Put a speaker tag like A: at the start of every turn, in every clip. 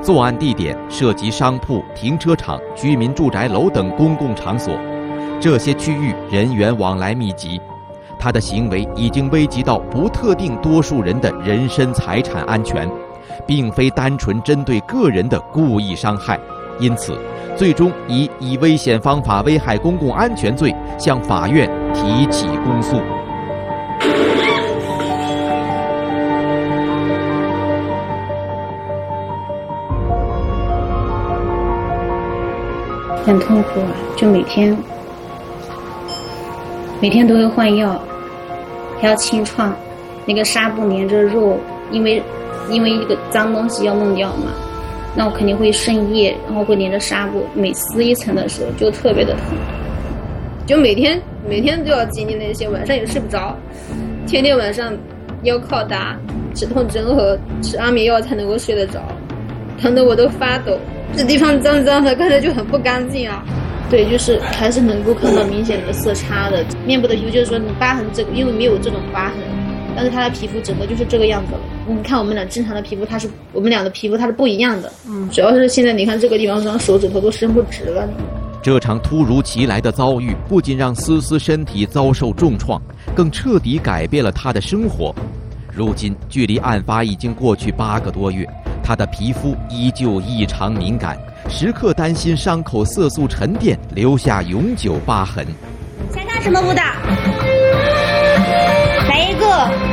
A: 作案地点涉及商铺、停车场、居民住宅楼等公共场所，这些区域人员往来密集。他的行为已经危及到不特定多数人的人身财产安全，并非单纯针对个人的故意伤害，因此，最终以危险方法危害公共安全罪向法院提起公诉。
B: 很痛苦啊，就每天都会换药，还要清创，那个纱布连着肉，因为一个脏东西要弄掉嘛，那我肯定会渗液，然后会连着纱布，每撕一层的时候就特别的痛，就每天都要经历那些，晚上也睡不着，天天晚上要靠打止痛针和吃安眠药才能够睡得着，疼得我都发抖。这地方脏脏的，看着就很不干净啊。对，就是还是能够看到明显的色差的。面部的皮肤就是说你疤痕这个，因为没有这种疤痕，但是他的皮肤整个就是这个样子了。你看我们俩正常的皮肤，我们俩的皮肤它是不一样的。主要是现在你看这个地方上手指头都伸不直了。
A: 这场突如其来的遭遇不仅让思思身体遭受重创，更彻底改变了她的生活。如今距离案发已经过去8个多月，她的皮肤依旧异常敏感，时刻担心伤口色素沉淀留下永久疤痕。
B: 想看什么舞蹈？来一个。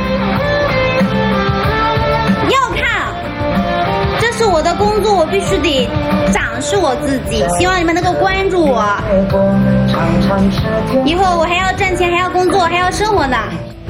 B: 要看，这是我的工作，我必须得展示我自己，希望你们能够关注我。以后我还要挣钱，还要工作，还要生活呢。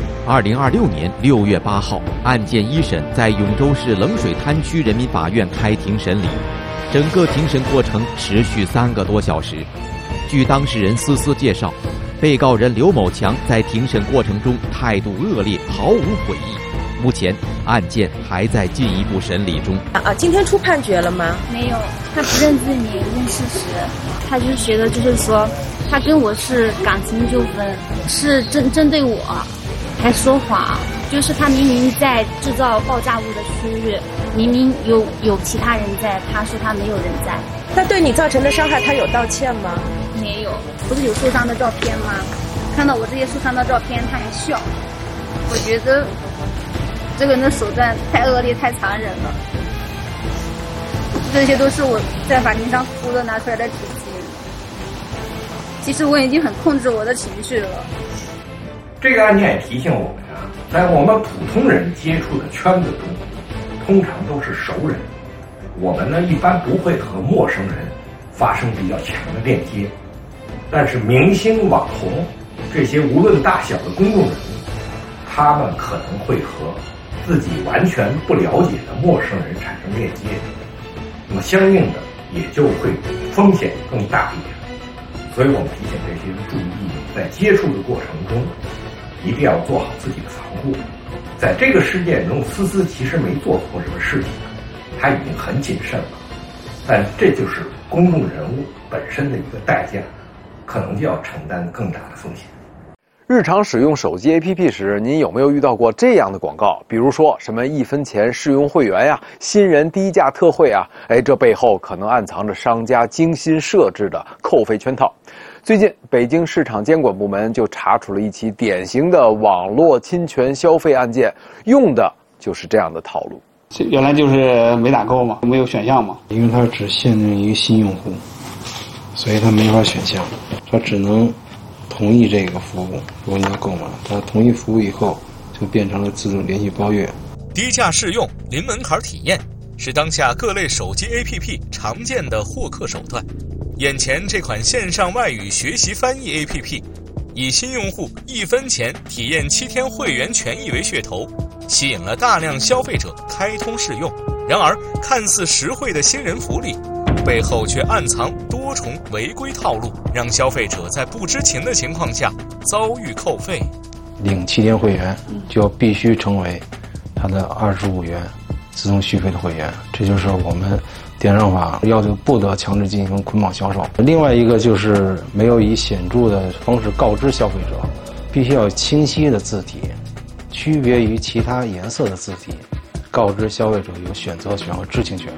A: 2026年6月8号，案件一审在永州市冷水滩区人民法院开庭审理，整个庭审过程持续3个多小时。据当事人思思介绍，被告人刘某强在庭审过程中态度恶劣，毫无悔意。目前案件还在进一步审理中。
C: 今天出判决了吗？
B: 没有，他不认罪名，认事实。他就是觉得就是说，他跟我是感情纠纷，是针对我。还说谎，就是他明明在制造爆炸物的区域，明明有其他人在，他说他没有人在。
C: 那对你造成的伤害，他有道歉吗？
B: 没有，不是有受伤的照片吗？看到我这些受伤的照片，他还笑。我觉得这个人的手段太恶劣，太残忍了。这些都是我在法庭上哭的拿出来的体型。其实我已经很控制我的情绪了。
D: 这个案件也提醒我们啊，在我们普通人接触的圈子中，通常都是熟人，我们呢一般不会和陌生人发生比较强的链接，但是明星、网红这些无论大小的公众人物，他们可能会和自己完全不了解的陌生人产生链接，那么相应的也就会风险更大一点。所以我们提醒这些人注意，在接触的过程中一定要做好自己的防护。在这个事件中，思思其实没做错什么事情，他已经很谨慎了，但这就是公众人物本身的一个代价，可能就要承担更大的风险。
E: 日常使用手机 APP 时，您有没有遇到过这样的广告？比如说什么1分钱试用会员呀，新人低价特惠啊，这背后可能暗藏着商家精心设置的扣费圈套。最近，北京市场监管部门就查处了一起典型的网络侵权消费案件，用的就是这样的套路。
F: 原来就是没打勾嘛，没有选项嘛，
G: 因为它只限制于新用户，所以它没法选项，它只能同意这个服务。如果你要购买，它同意服务以后，就变成了自动联系包月。
H: 低价试用、零门槛体验，是当下各类手机 APP 常见的获客手段。眼前这款线上外语学习翻译 APP， 以新用户1分钱体验7天会员权益为噱头，吸引了大量消费者开通试用。然而，看似实惠的新人福利，背后却暗藏多重违规套路，让消费者在不知情的情况下遭遇扣费。
G: 领7天会员就必须成为他的25元自动续费的会员，这就是我们电商法要求不得强制进行捆绑销售。另外一个就是没有以显著的方式告知消费者，必须要有清晰的字体，区别于其他颜色的字体，告知消费者有选择权和知情权。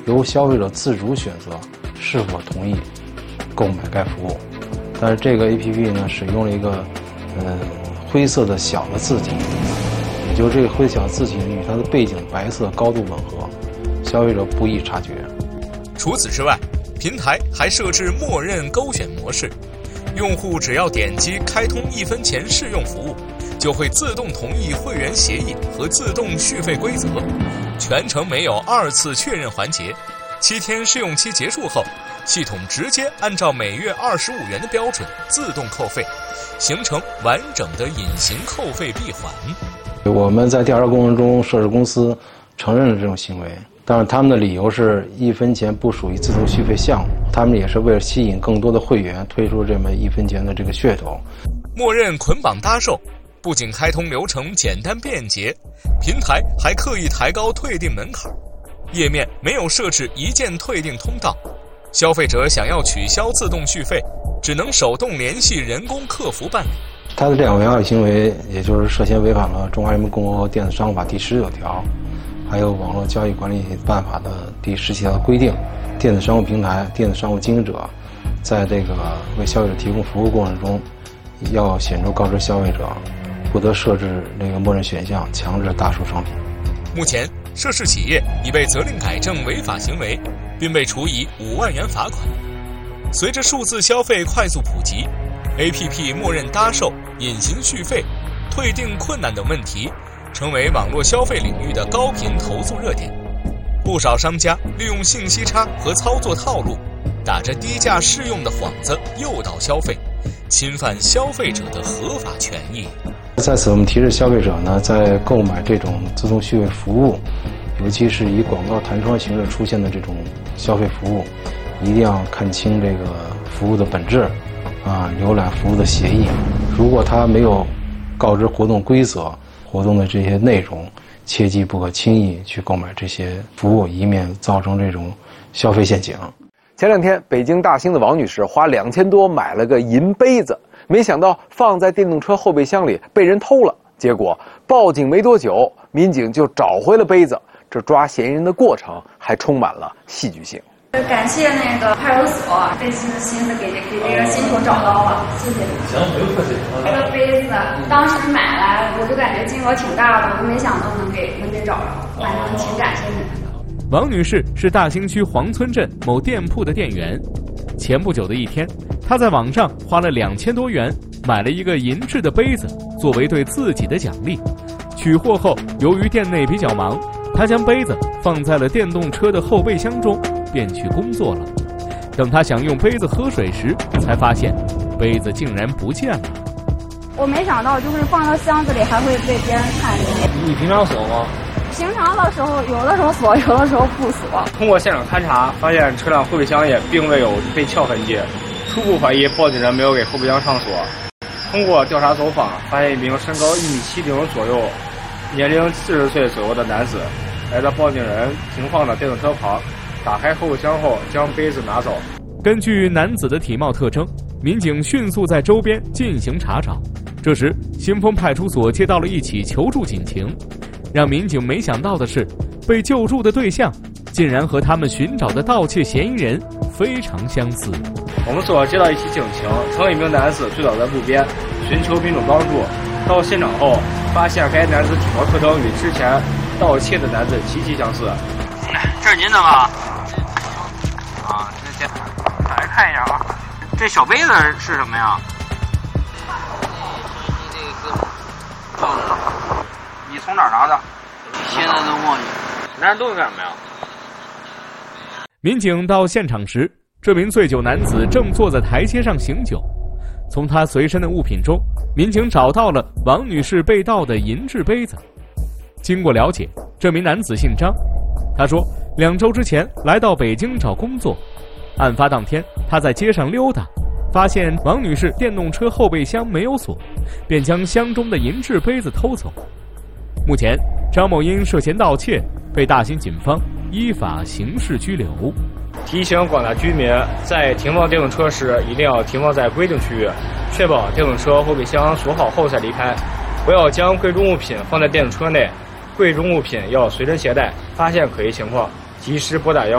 G: 由消费者自主选择是否同意购买该服务。但是这个 APP 呢，使用了一个灰色的小的字体，也就是这个灰小字体与它的背景白色高度吻合，消费者不易察觉。
H: 除此之外，平台还设置默认勾选模式，用户只要点击开通1分钱试用服务，就会自动同意会员协议和自动续费规则，全程没有2次确认环节。7天试用期结束后，系统直接按照每月25元的标准自动扣费，形成完整的隐形扣费闭环。
G: 我们在调查过程中，涉事公司承认了这种行为，但是他们的理由是1分钱不属于自动续费项目，他们也是为了吸引更多的会员推出这么1分钱的这个噱头。
H: 默认捆绑搭售，不仅开通流程简单便捷，平台还刻意抬高退订门槛，页面没有设置一键退订通道，消费者想要取消自动续费，只能手动联系人工客服办理。
G: 他的这样违法行为，也就是涉嫌违反了《中华人民共和国电子商务法》第19条，还有《网络交易管理办法》的第17条的规定，电子商务平台、电子商务经营者在这个为消费者提供服务过程中，要显著告知消费者，不得设置这个默认选项，强制大售商品。
H: 目前，涉事企业已被责令改正违法行为，并被处以5万元罚款。随着数字消费快速普及， APP 默认搭售、隐形续费、退订困难等问题成为网络消费领域的高频投诉热点。不少商家利用信息差和操作套路，打着低价试用的幌子诱导消费，侵犯消费者的合法权益。
G: 在此，我们提示消费者呢，在购买这种自动续费服务，尤其是以广告弹窗形式出现的这种消费服务，一定要看清这个服务的本质，浏览服务的协议。如果他没有告知活动规则、活动的这些内容，切记不可轻易去购买这些服务，以免造成这种消费陷阱。
E: 前2天，北京大兴的王女士花2000多买了个银杯子，没想到放在电动车后备箱里被人偷了。结果报警没多久，民警就找回了杯子。这抓嫌疑人的过程还充满了戏剧性。
I: 感谢那个派出所费尽心思给这个新手找到了，谢谢。行，不用客气。这个杯子当时买来我就感觉金额挺大的，我没想到能给找着，反正挺感谢你们的。
H: 王女士是大兴区黄村镇某店铺的店员，前不久的一天，她在网上花了2000多元买了一个银质的杯子，作为对自己的奖励。取货后，由于店内比较忙，她将杯子放在了电动车的后备箱中，便去工作了。等她想用杯子喝水时，才发现杯子竟然不见了。
I: 我没想到，就是放到箱子里还会被别人看见。
J: 你平常锁吗？
I: 平常的时候，有的时候锁，有的时候不锁。
J: 通过现场勘查，发现车辆后备箱也并未有被撬痕迹，初步怀疑报警人没有给后备箱上锁。通过调查走访，发现一名身高1.70米左右、年龄40岁左右的男子，来到报警人停放的电动车旁，打开后备箱后将杯子拿走。
H: 根据男子的体貌特征，民警迅速在周边进行查找。这时，新丰派出所接到了一起求助警情。让民警没想到的是，被救助的对象竟然和他们寻找的盗窃嫌疑人非常相似。
J: 我们所接到一起警情，称一名男子醉倒在路边，寻求民众帮助。到现场后，发现该男子体貌特征与之前盗窃的男子极其相似。
K: 这是您的吗？啊，先打开看一下啊。这小杯子是什么呀？这个你从哪儿拿的？现在都忘记了。拿着东西干什么呀？
H: 民警到现场时，这名醉酒男子正坐在台阶上醒酒。从他随身的物品中，民警找到了王女士被盗的银质杯子。经过了解，这名男子姓张。他说，2周之前来到北京找工作。案发当天，他在街上溜达，发现王女士电动车后备箱没有锁，便将箱中的银质杯子偷走。目前，张某因涉嫌盗窃，被大兴警方依法刑事拘留。
J: 提醒广大居民，在停放电动车时，一定要停放在规定区域，确保电动车后备箱锁好后才离开，不要将贵重物品放在电动车内。贵重物品要随身携带，发现可疑情况及时拨打120。